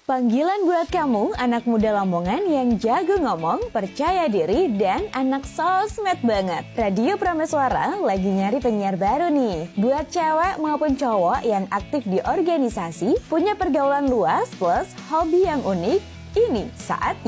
Panggilan buat kamu, anak muda Lamongan yang jago ngomong, percaya diri, dan anak sosmed banget. Radio Prameswara lagi nyari penyiar baru nih. Buat cewek maupun cowok yang aktif di organisasi, punya pergaulan luas plus hobi yang unik, ini saatnya.